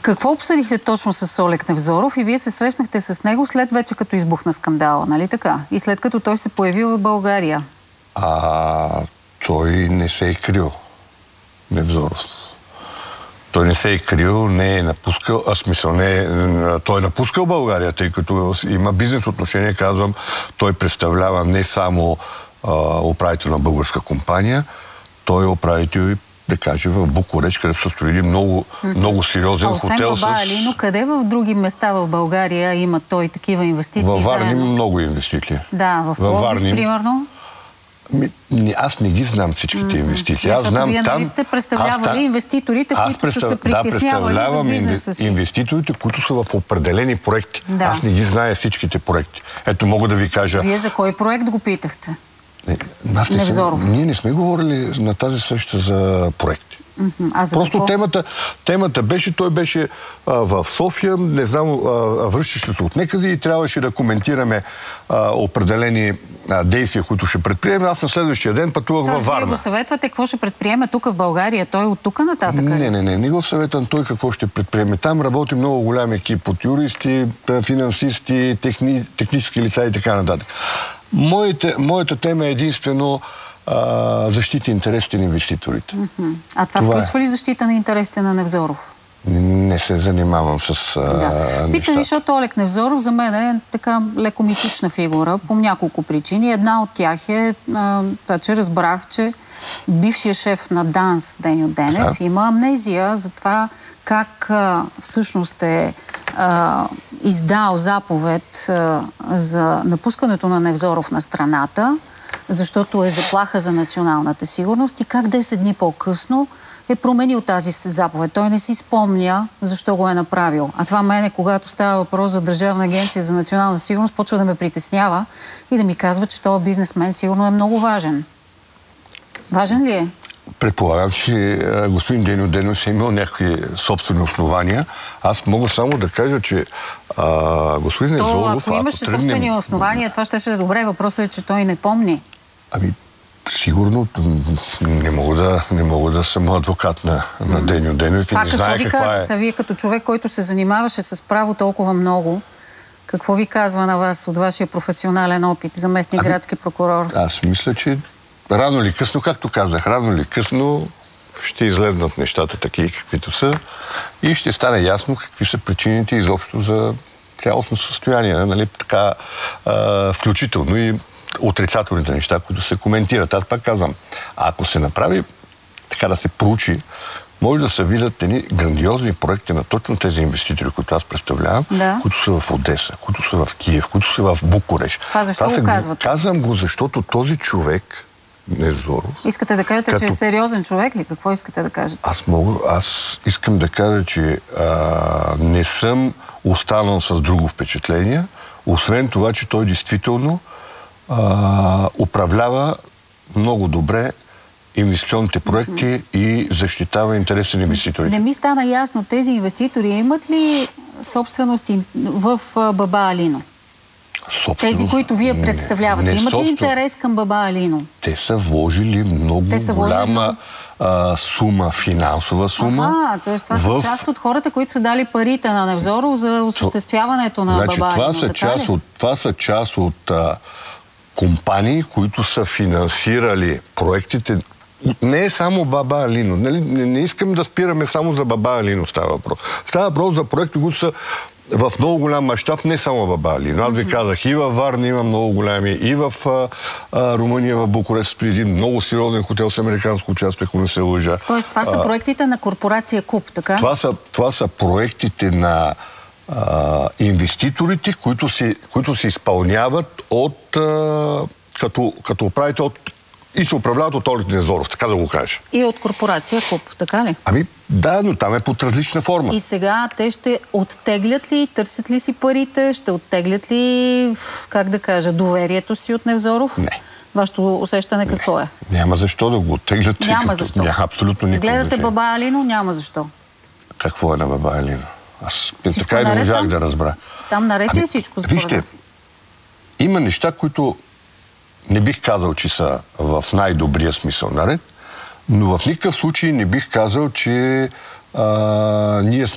Какво обсъдихте точно с Олег Невзоров и вие се срещнахте с него след вече като избухна скандала, нали така? И след като той се появи в България? Той не се е крил, Невзоров. Той не се е крил, не е напускал, той е напускал България, тъй като има бизнес отношение, казвам, той представлява не само управител на българска компания, той е управител, да кажем, в Букурещ, където са строили много сериозен хотел. Освен Баба Алино, къде в други места в България има той такива инвестиции? Във Варна има много инвестиции. Да, в Пловдив, примерно. Аз не ги знам всичките инвестиции. Аз знам вие нали сте представлявали инвеститорите, които са се притеснявали за бизнеса си. Инвеститорите, които са в определени проекти. Да. Аз не ги зная всичките проекти. Ето, мога да ви кажа... Вие за кой проект го питахте? Невзоров. Ние не сме говорили на тази среща за проекти. Просто темата беше, той беше в София, не знам, връщаше се от некъде и трябваше да коментираме определени действия, които ще предприеме. Аз на следващия ден пътувах във Варна. Вие го съветвате какво ще предприеме тук в България? Той от тук нататък? Не го съветвам той какво ще предприеме. Там работи много голям екип от юристи, финансисти, технически лица и така нататък. Моята тема е единствено защита интересите на инвеститорите. А това включва ли защита на интересите на Невзоров? Не се занимавам с нещата. Питам, защото Олег Невзоров за мен е така леко митична фигура по няколко причини. Една от тях е, че разбрах, че бившият шеф на ДАНС Деньо Денев има амнезия за това как всъщност е издал заповед за напускането на Невзоров на страната, защото е заплаха за националната сигурност и как 10 дни по-късно е променил тази заповед. Той не си спомня защо го е направил. А това мене, когато става въпрос за Държавна агенция за национална сигурност, почва да ме притеснява и да ми казва, че този бизнесмен сигурно е много важен. Важен ли е? Предполагам, че господин Деньо Денев е имал някакви собствени основания. Аз мога само да кажа, че господин Невзоров... Ако имаше собствени основания, това ще е добре. Въпросът е, че той не помни. Сигурно не мога да съм адвокат на Деньо Денев и не знае каква е... Вие като човек, който се занимаваше с право толкова много, какво ви казва на вас от вашия професионален опит, заместник градски прокурор? Аз мисля, че рано или късно, както казах, рано или късно ще излезнат нещата такива, каквито са и ще стане ясно какви са причините изобщо за цялостно състояние, нали, така, включително и отрицателните неща, които се коментират. Аз пак казвам, ако се направи така да се проучи, може да се видят едни грандиозни проекти на точно тези инвеститори, които аз представлявам, които са в Одеса, които са в Киев, които са в Букурещ. Това защо го казвате? Казвам го, защото този човек, Невзоров... Искате да кажете, че е сериозен човек ли? Какво искате да кажете? Аз искам да кажа, че не съм останал с друго впечатление, освен това, че той действително управлява много добре инвестиционните проекти и защитава интересите на инвеститорите. Не ми стана ясно, тези инвеститори имат ли собствености в Баба Алино? Тези, които вие представлявате, имат ли интерес към Баба Алино? Те са вложили много голяма сума, финансова сума. Т.е. това са част от хората, които са дали парите на Невзоров за осъществяването на Баба Алино. Това са част от компании, които са финансирали проектите. Не е само Баба Алино. Не искам да спираме само за Баба Алино става въпрос. Става въпрос за проекти, които са в много голям мащаб, не само Баба Алино. Аз ви казах, и във Варна има много голями, и в Румъния, в Букурещ стои един много сериозен хотел с американско участие, ако не се лъжа. Тоест това са проектите на корпорация КУП, така? Това са проектите на инвеститорите, които се изпълняват като управител и се управляват от Олег Невзоров, така да го кажа. И от корпорация КУП, така ли? Да, но там е под различна форма. И сега те ще оттеглят ли, търсят ли си парите, ще оттеглят ли, как да кажа, доверието си от Невзоров? Не. Вашето усещане какво е? Няма защо да го оттеглят. Няма защо. Няма абсолютно никакво. Гледате Баба Алино, няма защо. Какво е на Баба Алино? Аз така и не можах да разбера. Там наред ли е всичко? Вижте, има неща, които не бих казал, че са в най-добрия смисъл наред, но в никакъв случай не бих казал, че